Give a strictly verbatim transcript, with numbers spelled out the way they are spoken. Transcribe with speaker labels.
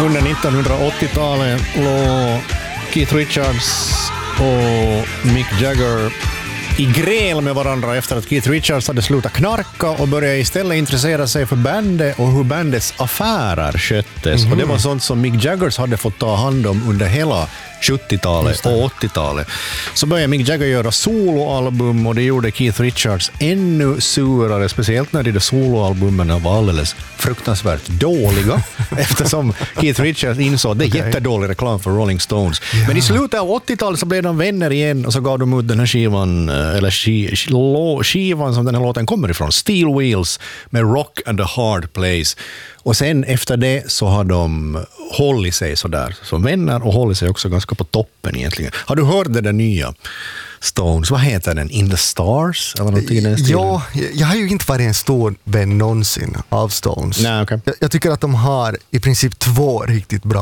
Speaker 1: Under nittonhundraåttiotalet låg Keith Richards och Mick Jagger i gräl med varandra efter att Keith Richards hade slutat knarka och började istället intressera sig för bandet och hur bandets affärer sköttes. Mm-hmm. Och det var sånt som Mick Jaggers hade fått ta hand om under hela sjuttiotalet och åttiotalet. Så började Mick Jagger göra soloalbum och det gjorde Keith Richards ännu surare, speciellt när de soloalbumen var alldeles fruktansvärt dåliga eftersom Keith Richards insåg att det är okay. jättedålig reklam för Rolling Stones. Ja. Men i slutet av åttiotalet så blev de vänner igen och så gav de ut den här skivan, eller skivan som den här låten kommer ifrån, Steel Wheels med Rock and the Hard Place. Och sen efter det så har de hållit sig så där som vänner och hållit sig också ganska på toppen egentligen. Har du hört det där nya Stones? Vad heter den? In the Stars? Eller någonting i den stilen?
Speaker 2: Ja, jag har ju inte varit en stor vän någonsin av Stones.
Speaker 1: Nej, okay.
Speaker 2: jag, jag tycker att de har i princip två riktigt bra